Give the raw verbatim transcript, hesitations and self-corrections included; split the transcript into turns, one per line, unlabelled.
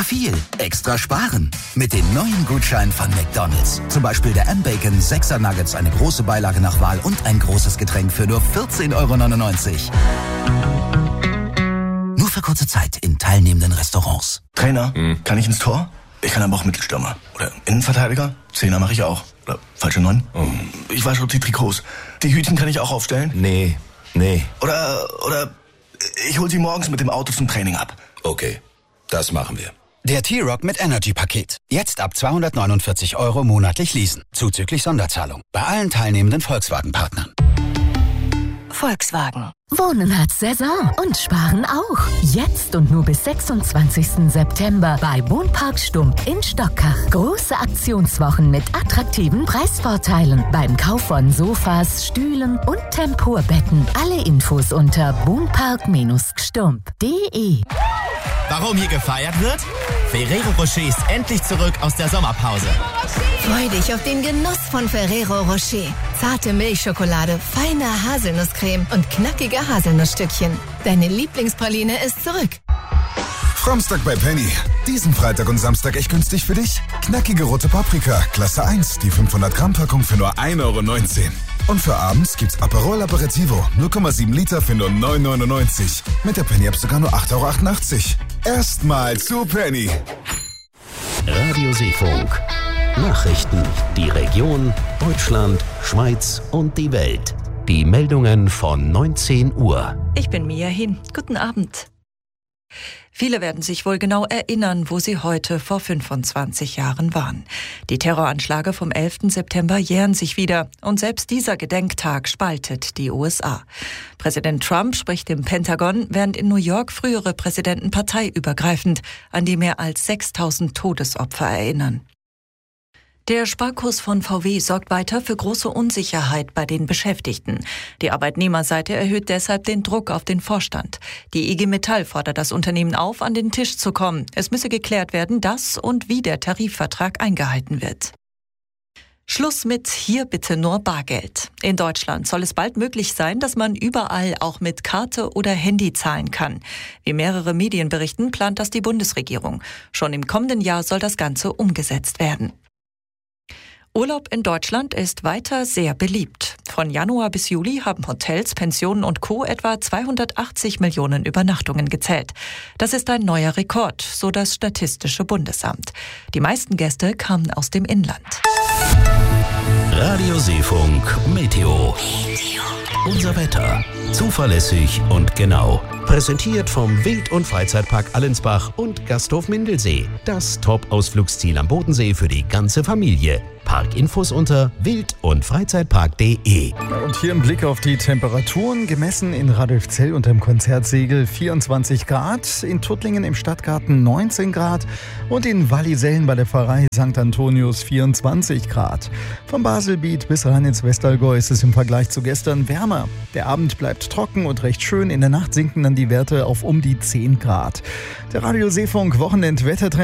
viel extra sparen. Mit den neuen Gutscheinen von McDonald's. Zum Beispiel der M-Bacon sechser Nuggets, eine große Beilage nach Wahl und ein großes Getränk für nur vierzehn Euro neunundneunzig. Nur für kurze Zeit in teilnehmenden Restaurants.
Trainer, hm. kann ich ins Tor? Ich kann aber auch Mittelstürmer. Oder Innenverteidiger? Zehner mache ich auch. Oder falsche Neun? Oh. Ich wasche die Trikots. Die Hütchen kann ich auch aufstellen?
Nee, nee.
Oder, oder ich hol sie morgens mit dem Auto zum Training ab.
Okay, das machen wir.
Der T-Rock mit Energy-Paket. Jetzt ab zweihundertneunundvierzig Euro monatlich leasen. Zuzüglich Sonderzahlung. Bei allen teilnehmenden Volkswagen-Partnern.
Volkswagen. Wohnen hat Saison und Sparen auch. Jetzt und nur bis sechsundzwanzigsten September bei Wohnpark Stump in Stockach. Große Aktionswochen mit attraktiven Preisvorteilen beim Kauf von Sofas, Stühlen und Tempurbetten. Alle Infos unter wohnpark Stump punkt de.
Warum hier gefeiert wird? Ferrero Rocher ist endlich zurück aus der Sommerpause.
Freu dich auf den Genuss von Ferrero Rocher. Zarte Milchschokolade, feine Haselnusscreme und knackige Haselnussstückchen. Deine Lieblingspraline ist zurück.
Samstag bei Penny. Diesen Freitag und Samstag echt günstig für dich. Knackige rote Paprika, Klasse eins, die fünfhundert Gramm Packung für nur ein Euro neunzehn. Und für abends gibt's Aperol Aperitivo, null Komma sieben Liter für nur neun Euro neunundneunzig. Mit der Penny-App sogar nur acht Euro achtundachtzig. Erstmal zu Penny.
Radio Seefunk. Nachrichten, die Region, Deutschland, Schweiz und die Welt. Die Meldungen von neunzehn Uhr.
Ich bin Mia Hin. Guten Abend. Viele werden sich wohl genau erinnern, wo sie heute vor fünfundzwanzig Jahren waren. Die Terroranschläge vom elften September jähren sich wieder und selbst dieser Gedenktag spaltet die U S A. Präsident Trump spricht im Pentagon, während in New York frühere Präsidenten parteiübergreifend an die mehr als sechstausend Todesopfer erinnern. Der Sparkurs von V W sorgt weiter für große Unsicherheit bei den Beschäftigten. Die Arbeitnehmerseite erhöht deshalb den Druck auf den Vorstand. Die I G Metall fordert das Unternehmen auf, an den Tisch zu kommen. Es müsse geklärt werden, dass und wie der Tarifvertrag eingehalten wird. Schluss mit hier bitte nur Bargeld. In Deutschland soll es bald möglich sein, dass man überall auch mit Karte oder Handy zahlen kann. Wie mehrere Medien berichten, plant das die Bundesregierung. Schon im kommenden Jahr soll das Ganze umgesetzt werden. Urlaub in Deutschland ist weiter sehr beliebt. Von Januar bis Juli haben Hotels, Pensionen und Co. etwa zweihundertachtzig Millionen Übernachtungen gezählt. Das ist ein neuer Rekord, so das Statistische Bundesamt. Die meisten Gäste kamen aus dem Inland.
Radio Seefunk Meteo. Unser Wetter. Zuverlässig und genau. Präsentiert vom Wild- und Freizeitpark Allensbach und Gasthof Mindelsee. Das Top-Ausflugsziel am Bodensee für die ganze Familie. Parkinfos unter wild- und freizeitpark punkt de.
Und hier ein Blick auf die Temperaturen. Gemessen in Radolfzell unter dem Konzertsegel vierundzwanzig Grad, in Tuttlingen im Stadtgarten neunzehn Grad und in Wallisellen bei der Pfarrei Sankt Antonius vierundzwanzig Grad. Vom Baselbiet bis rein ins Westallgäu ist es im Vergleich zu gestern wärmer. Der Abend bleibt trocken und recht schön. In der Nacht sinken dann die Werte auf um die zehn Grad. Der Radio Seefunk Wochenendwettertrend